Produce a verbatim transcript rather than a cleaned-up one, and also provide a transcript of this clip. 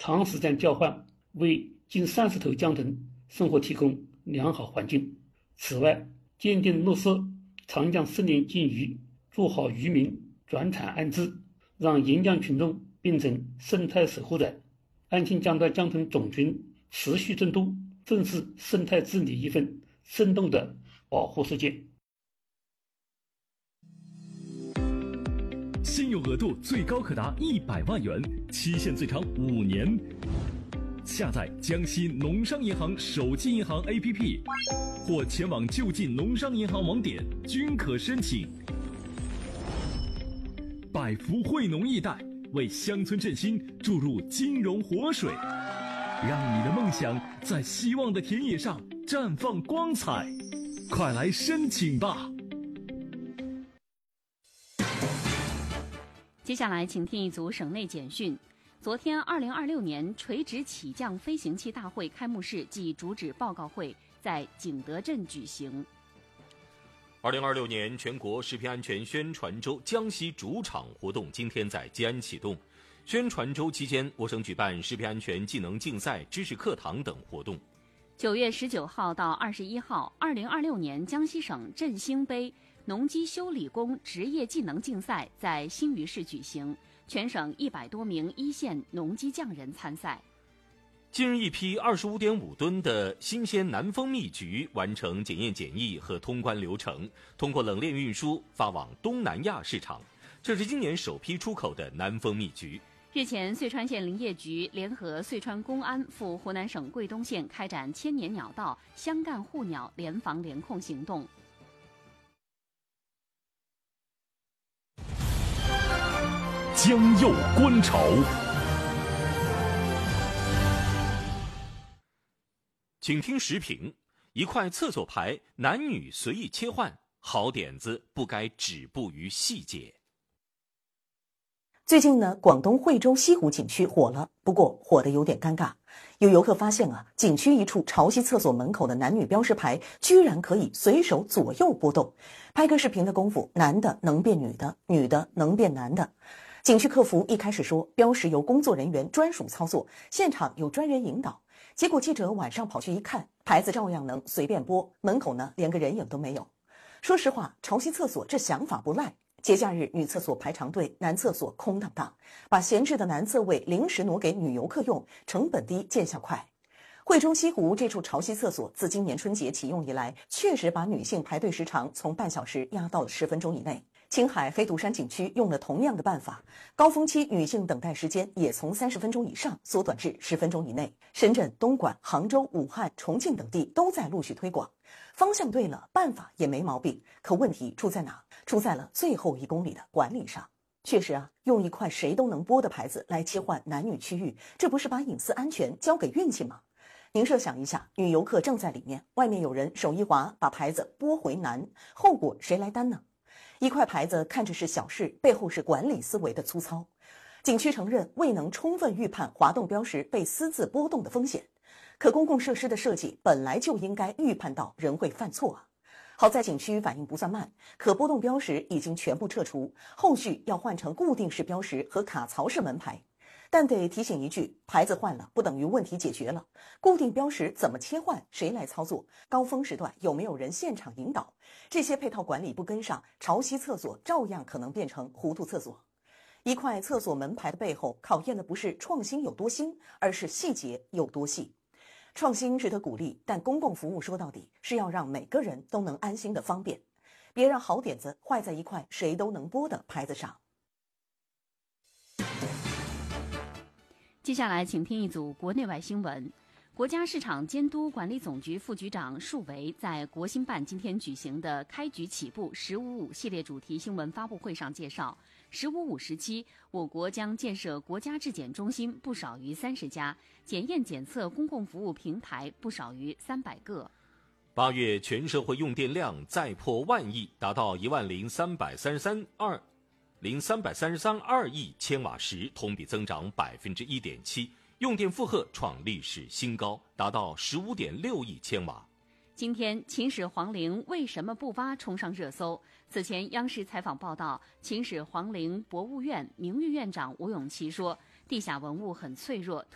长时间交换为近三十头江豚生活提供良好环境。此外，坚定落实长江十年禁渔，做好渔民转产安置，让沿江群众变成生态守护者。安庆江的江豚种群持续增多，正是生态治理一份生动的保护实践。 信用额度最高可达一百万元，期限最长五年。下载江西农商银行手机银行 A P P， 或前往就近农商银行网点均可申请。百福惠农易贷为乡村振兴注入金融活水，让你的梦想在希望的田野上绽放光彩。快来申请吧！ 接下来，请听一组省内简讯。昨天，二零二六年垂直起降飞行器大会开幕式暨主旨报告会在景德镇举行。 二零二六年全国食品安全宣传周江西主场活动今天在吉安启动。宣传周期间，我省举办食品安全技能竞赛、知识课堂等活动。 九月十九号到二十一号，二零二六年江西省振兴杯农机修理工职业技能竞赛在新余市举行，全省一百多名一线农机匠人参赛。 近日，一批二十五点五吨的新鲜南丰蜜橘完成检验检疫和通关流程，通过冷链运输发往东南亚市场。这是今年首批出口的南丰蜜橘。 日前，遂川县林业局联合遂川公安赴湖南省桂东县开展千年鸟道相干护鸟联防联控行动。 江右观潮， 请听时评：一块厕所牌，男女随意切换，好点子不该止步于细节。 最近呢，广东惠州西湖景区火了，不过火得有点尴尬。有游客发现啊，景区一处潮汐厕所门口的男女标识牌居然可以随手左右波动，拍个视频的功夫，男的能变女的，女的能变男的。景区客服一开始说标识由工作人员专属操作，现场有专人引导。结果记者晚上跑去一看，牌子照样能随便拨，门口呢连个人影都没有。说实话，潮汐厕所这想法不赖。节假日女厕所排长队，男厕所空荡荡，把闲置的男厕位临时挪给女游客用，成本低见效快。惠州西湖这处潮汐厕所自今年春节启用以来，确实把女性排队时长从半小时压到了十分钟以内。青海黑独山景区用了同样的办法，高峰期女性等待时间也从三十分钟以上缩短至十分钟以内。深圳、东莞、杭州、武汉、重庆等地都在陆续推广。方向对了，办法也没毛病，可问题出在哪？出在了最后一公里的管理上。确实啊，用一块谁都能拨的牌子来切换男女区域，这不是把隐私安全交给运气吗？您设想一下，女游客正在里面，外面有人手一滑把牌子拨回男，后果谁来担呢？一块牌子看着是小事，背后是管理思维的粗糙。景区承认未能充分预判滑动标识被私自波动的风险，可公共设施的设计本来就应该预判到人会犯错啊。好在景区反应不算慢，可波动标识已经全部撤除，后续要换成固定式标识和卡槽式门牌。但得提醒一句，牌子换了不等于问题解决了。固定标识怎么切换，谁来操作？高峰时段有没有人现场引导？这些配套管理不跟上，潮汐厕所照样可能变成糊涂厕所。一块厕所门牌的背后，考验的不是创新有多新，而是细节有多细。创新值得鼓励，但公共服务说到底是要让每个人都能安心的方便，别让好点子坏在一块谁都能拨的牌子上。 接下来，请听一组国内外新闻。国家市场监督管理总局副局长束维在国新办今天举行的开局起步“十五五”系列主题新闻发布会上介绍，“十五五”时期，我国将建设国家质检中心不少于三十家，检验检测公共服务平台不少于三百个。 八月全社会用电量再破万亿，达到一万零三百三十三二。零三百三十三二亿千瓦时，同比增长百分之一点七，用电负荷创历史新高，达到十五点六亿千瓦。 今天，秦始皇陵为什么不挖冲上热搜。此前，央视采访报道，秦始皇陵博物院名誉院长吴永琪说，地下文物很脆弱。